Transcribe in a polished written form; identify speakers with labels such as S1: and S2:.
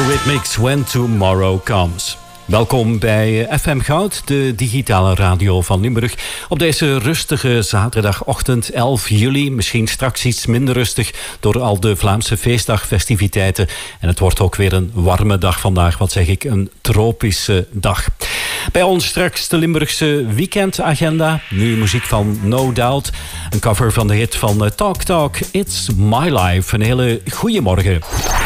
S1: Eurythmics When Tomorrow Comes. Welkom bij FM Goud, de digitale radio van Limburg. Op deze rustige zaterdagochtend 11 juli. Misschien straks iets minder rustig door al de Vlaamse feestdagfestiviteiten. En het wordt ook weer een warme dag vandaag. Wat zeg ik, een tropische dag. Bij ons straks de Limburgse weekendagenda. Nu muziek van No Doubt. Een cover van de hit van Talk Talk, It's My Life. Een hele goede morgen.